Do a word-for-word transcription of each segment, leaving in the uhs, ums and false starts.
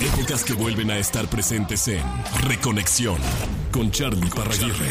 Épocas que vuelven a estar presentes en Reconexión con Charly Parraguirre.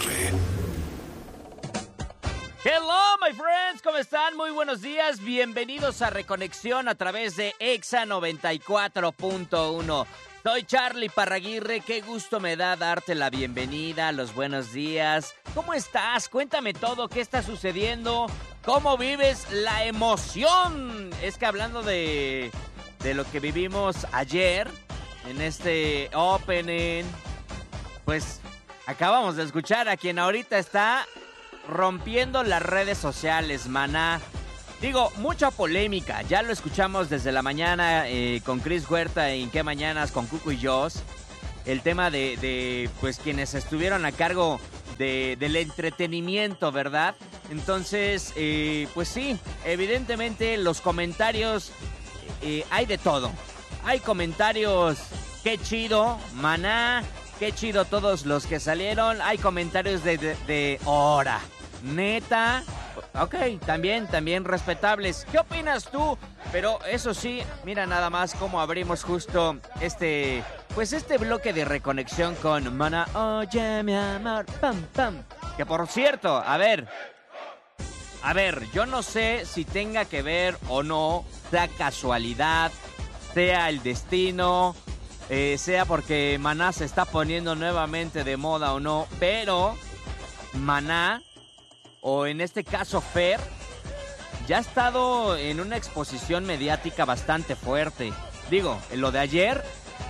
Hello, my friends, ¿cómo están? Muy buenos días, bienvenidos a Reconexión a través de Exa noventa y cuatro punto uno. Soy Charly Parraguirre, qué gusto me da darte la bienvenida, los buenos días. ¿Cómo estás? Cuéntame todo, ¿qué está sucediendo? ¿Cómo vives la emoción? Es que hablando de, de lo que vivimos ayer, en este opening, pues acabamos de escuchar a quien ahorita está rompiendo las redes sociales, Maná. Digo, mucha polémica, ya lo escuchamos desde la mañana eh, con Chris Huerta en Qué Mañanas con Cuco y Joss. El tema de, de pues quienes estuvieron a cargo de, del entretenimiento, ¿verdad? Entonces, eh, pues sí, evidentemente los comentarios, eh, hay de todo. Hay comentarios, qué chido, Maná, qué chido todos los que salieron. Hay comentarios de, de, de hora, neta. Ok, también, también respetables. ¿Qué opinas tú? Pero eso sí, mira nada más cómo abrimos justo este, pues este bloque de reconexión con Maná. Oye, mi amor, pam, pam. Que por cierto, a ver, a ver, yo no sé si tenga que ver o no, sea casualidad, sea el destino, eh, sea porque Maná se está poniendo nuevamente de moda o no, pero Maná, o en este caso Fer, ya ha estado en una exposición mediática bastante fuerte. Digo, en lo de ayer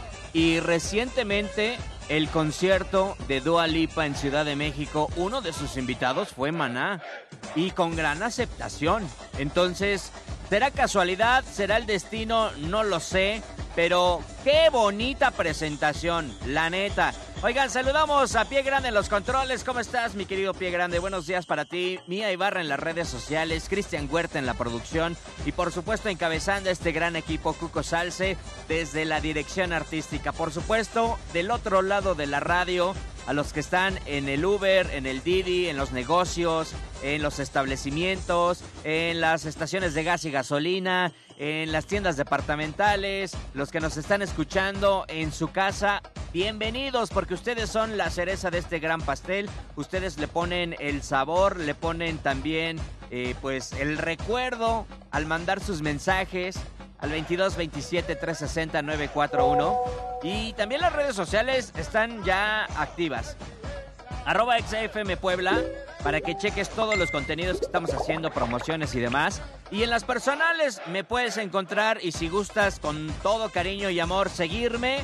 y recientemente el concierto de Dua Lipa en Ciudad de México, uno de sus invitados fue Maná y con gran aceptación. Entonces, ¿será casualidad? ¿Será el destino? No lo sé, pero qué bonita presentación, la neta. Oigan, saludamos a Pie Grande en los controles. ¿Cómo estás, mi querido Pie Grande? Buenos días para ti. Mía Ibarra en las redes sociales, Cristian Huerta en la producción y por supuesto encabezando este gran equipo, Cuco Salce, desde la dirección artística. Por supuesto, del otro lado de la radio, a los que están en el Uber, en el Didi, en los negocios, en los establecimientos, en las estaciones de gas y gasolina, en las tiendas departamentales, los que nos están escuchando en su casa, bienvenidos, porque ustedes son la cereza de este gran pastel. Ustedes le ponen el sabor, le ponen también eh, pues el recuerdo al mandar sus mensajes al veintidós veintisiete trescientos sesenta novecientos cuarenta y uno. Y también las redes sociales están ya activas. Arroba X F M Puebla, para que cheques todos los contenidos que estamos haciendo, promociones y demás. Y en las personales me puedes encontrar, y si gustas con todo cariño y amor seguirme,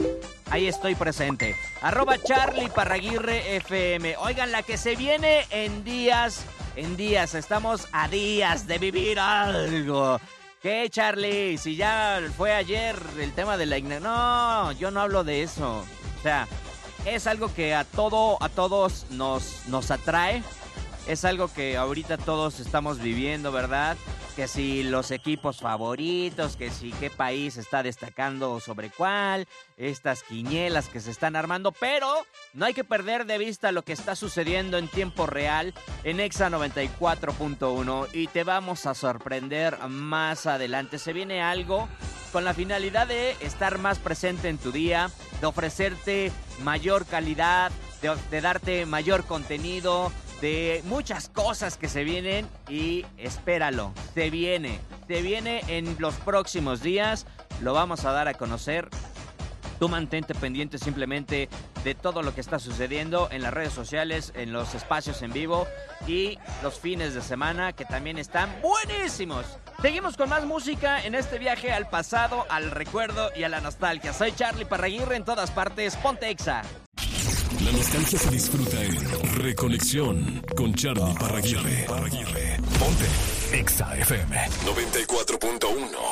ahí estoy presente. Arroba Charly Parraguirre F M. Oigan, la que se viene en días, en días, estamos a días de vivir algo. ¿Qué, Charly? Si ya fue ayer el tema de la ignorancia. No, yo no hablo de eso. O sea, es algo que a todo, a todos nos, nos atrae. Es algo que ahorita todos estamos viviendo, ¿verdad? Que si los equipos favoritos, que si qué país está destacando sobre cuál, estas quinielas que se están armando, pero no hay que perder de vista lo que está sucediendo en tiempo real en Exa noventa y cuatro punto uno y te vamos a sorprender más adelante. Se viene algo con la finalidad de estar más presente en tu día, de ofrecerte mayor calidad, de, de darte mayor contenido, de muchas cosas que se vienen y espéralo, se viene, se viene en los próximos días, lo vamos a dar a conocer. Tú mantente pendiente simplemente de todo lo que está sucediendo en las redes sociales, en los espacios en vivo y los fines de semana que también están buenísimos. Seguimos con más música en este viaje al pasado, al recuerdo y a la nostalgia. Soy Charly Parraguirre, en todas partes, ponte Exa. La nostalgia se disfruta en Reconexión con Charly Parraguirre. Ponte Exa F M noventa y cuatro punto uno.